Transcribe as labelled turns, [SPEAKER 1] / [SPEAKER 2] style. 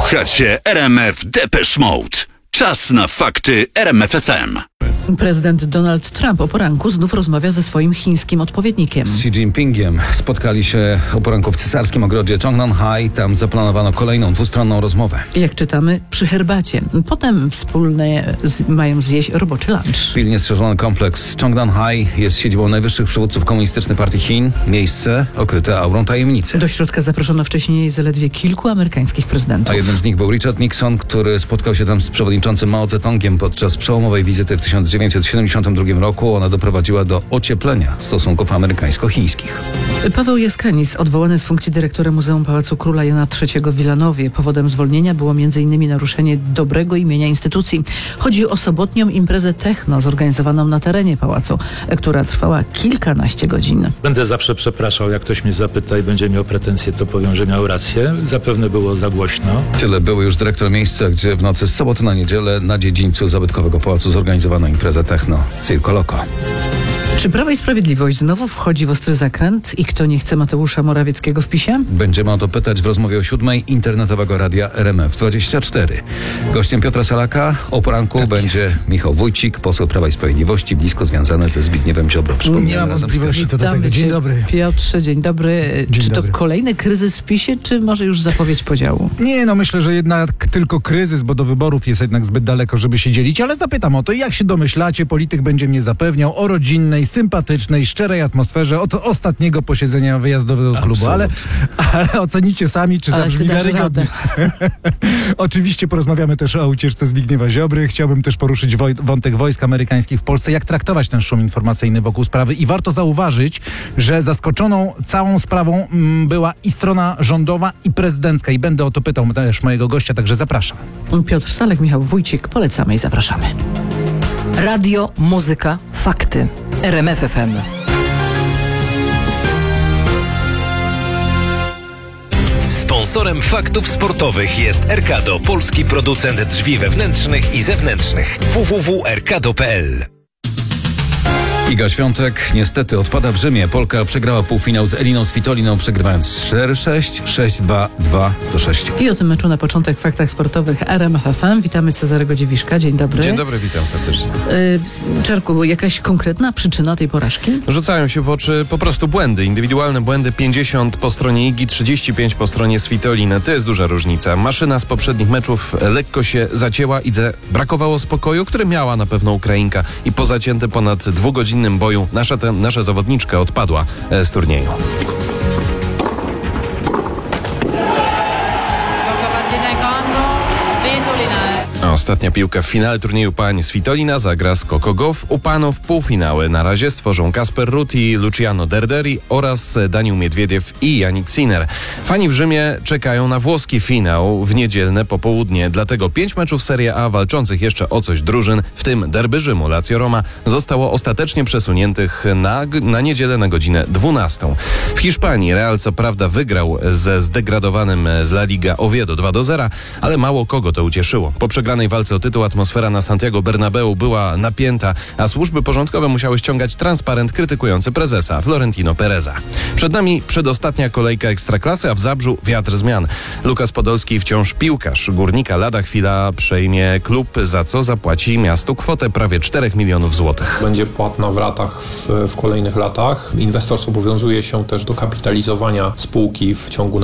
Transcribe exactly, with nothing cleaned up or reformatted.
[SPEAKER 1] Słuchacie R M F Depeche Mode. Czas na fakty R M F F M.
[SPEAKER 2] Prezydent Donald Trump o poranku znów rozmawia ze swoim chińskim odpowiednikiem.
[SPEAKER 3] Z Xi Jinpingiem spotkali się o poranku w cesarskim ogrodzie Zhongnanhai. Tam zaplanowano kolejną dwustronną rozmowę.
[SPEAKER 2] Jak czytamy, przy herbacie. Potem wspólnie z, mają zjeść roboczy lunch.
[SPEAKER 3] Pilnie strzeżony kompleks Zhongnanhai jest siedzibą najwyższych przywódców Komunistycznej Partii Chin. Miejsce okryte aurą tajemnicy.
[SPEAKER 2] Do środka zaproszono wcześniej zaledwie kilku amerykańskich prezydentów.
[SPEAKER 3] A jednym z nich był Richard Nixon, który spotkał się tam z przewodniczącym Mao Tse-tungiem podczas przełomowej wizyty w tysiąc dziewięćset siedemdziesiątym drugim roku. Ona doprowadziła do ocieplenia stosunków amerykańsko-chińskich.
[SPEAKER 2] Paweł Jaskanis, odwołany z funkcji dyrektora Muzeum Pałacu Króla Jana trzeciego w Wilanowie. Powodem zwolnienia było między innymi naruszenie dobrego imienia instytucji. Chodzi o sobotnią imprezę techno zorganizowaną na terenie pałacu, która trwała kilkanaście godzin.
[SPEAKER 4] Będę zawsze przepraszał, jak ktoś mnie zapyta i będzie miał pretensje, to powiem, że miał rację. Zapewne było za głośno.
[SPEAKER 3] W ciele były już dyrektor miejsca, gdzie w nocy z soboty na niedzielę na dziedzińcu zabytkowego pałacu zorganizowano imprezę techno Circo Loco.
[SPEAKER 2] Czy Prawo i Sprawiedliwość znowu wchodzi w ostry zakręt i kto nie chce Mateusza Morawieckiego w PiSie?
[SPEAKER 3] Będziemy o to pytać w rozmowie o siódmej internetowego radia R M F dwadzieścia cztery. Gościem Piotra Salaka o poranku
[SPEAKER 2] tak
[SPEAKER 3] będzie
[SPEAKER 2] jest.
[SPEAKER 3] Michał Wójcik, poseł Prawa i Sprawiedliwości, blisko związany ze Zbigniewem Ziobro.
[SPEAKER 5] Nie mam wątpliwości co do tego. Dzień dobry.
[SPEAKER 2] Piotrze, dzień dobry.
[SPEAKER 5] Dzień
[SPEAKER 2] czy to
[SPEAKER 5] dobry.
[SPEAKER 2] kolejny kryzys w PiSie, czy może już zapowiedź podziału?
[SPEAKER 5] Nie, no myślę, że jednak tylko kryzys, bo do wyborów jest jednak zbyt daleko, żeby się dzielić, ale zapytam o to, jak się domyślacie, polityk będzie mnie zapewniał o rodzinnej, sympatycznej, szczerej atmosferze od ostatniego posiedzenia wyjazdowego klubu, ale, ale ocenicie sami, czy
[SPEAKER 2] Ale
[SPEAKER 5] zabrzmi
[SPEAKER 2] ty dasz
[SPEAKER 5] wiarygodnie. Oczywiście porozmawiamy też o ucieczce Zbigniewa Ziobry. Chciałbym też poruszyć woj- wątek wojsk amerykańskich w Polsce, jak traktować ten szum informacyjny wokół sprawy i warto zauważyć, że zaskoczoną całą sprawą mm, była i strona rządowa, i prezydencka i będę o to pytał też mojego gościa, także zapraszam.
[SPEAKER 2] Piotr Salek, Michał Wójcik, polecamy i zapraszamy.
[SPEAKER 6] Radio, muzyka, fakty. R M F F M.
[SPEAKER 7] Sponsorem faktów sportowych jest Erkado, polski producent drzwi wewnętrznych i zewnętrznych. w w w kropka erkado kropka p l.
[SPEAKER 3] Iga Świątek niestety odpada w Rzymie. Polka przegrała półfinał z Eliną Svitoliną, przegrywając cztery sześć, sześć dwa, dwa do sześciu.
[SPEAKER 2] I o tym meczu na początek w faktach sportowych R M F F M. Witamy Cezarego Dziewiszka. Dzień dobry.
[SPEAKER 8] Dzień dobry, witam serdecznie.
[SPEAKER 2] Yy, Czarku, jakaś konkretna przyczyna tej porażki?
[SPEAKER 8] Rzucają się w oczy po prostu błędy, indywidualne błędy, pięćdziesiąt po stronie Igi, trzydzieści pięć po stronie Svitoliny. To jest duża różnica. Maszyna z poprzednich meczów lekko się zacięła. Idze brakowało spokoju, który miała na pewno Ukrainka i po zaciętym ponad dwugodzinnym boju nasza, ten, nasza zawodniczka odpadła z turnieju. A ostatnia piłka w finale turnieju pań. Svitolina zagra z Coco Gauff. U panów półfinały na razie stworzą Kasper Ruud i Luciano Derderi oraz Daniil Miedwiediew i Jannik Sinner. Fani w Rzymie czekają na włoski finał w niedzielne popołudnie. Dlatego pięć meczów Serie A walczących jeszcze o coś drużyn, w tym derby Rzymu Lazio Roma, zostało ostatecznie przesuniętych na, na niedzielę na godzinę dwunastą. W Hiszpanii Real co prawda wygrał ze zdegradowanym z La Liga Oviedo dwa do zera, ale mało kogo to ucieszyło. Po przegranej walce o tytuł atmosfera na Santiago Bernabeu była napięta, a służby porządkowe musiały ściągać transparent krytykujący prezesa Florentino Pereza. Przed nami przedostatnia kolejka Ekstraklasy, a w Zabrzu wiatr zmian. Lukas Podolski wciąż piłkarz Górnika lada chwila przejmie klub, za co zapłaci miastu kwotę prawie czterech milionów złotych.
[SPEAKER 9] Będzie płatna w ratach w, w kolejnych latach. Inwestor zobowiązuje się też do kapitalizowania spółki w ciągu